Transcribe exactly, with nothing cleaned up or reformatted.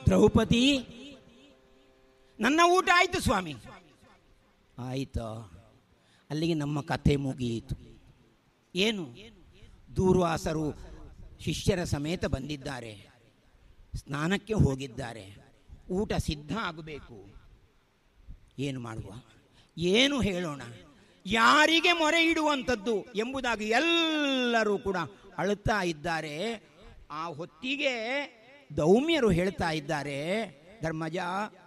ದ್ರೌಪದಿ, ನನ್ನ ಊಟ ಆಯಿತು ಸ್ವಾಮಿ. ಆಯಿತಾ? ಅಲ್ಲಿಗೆ ನಮ್ಮ ಕಥೆ ಮುಗಿಯಿತು. ಏನು? ದೂರ್ವಾಸರು ಶಿಷ್ಯರ ಸಮೇತ ಬಂದಿದ್ದಾರೆ, ಸ್ನಾನಕ್ಕೆ ಹೋಗಿದ್ದಾರೆ, ಊಟ ಸಿದ್ಧ ಆಗಬೇಕು. ಏನು ಮಾಡುವ, ಏನು ಹೇಳೋಣ, ಯಾರಿಗೆ ಮೊರೆ ಇಡುವಂಥದ್ದು ಎಂಬುದಾಗಿ ಎಲ್ಲರೂ ಕೂಡ ಅಳುತ್ತಾ ಇದ್ದಾರೆ. ಆ ಹೊತ್ತಿಗೆ ದೌಮ್ಯರು ಹೇಳ್ತಾ ಇದ್ದಾರೆ, ಧರ್ಮಜ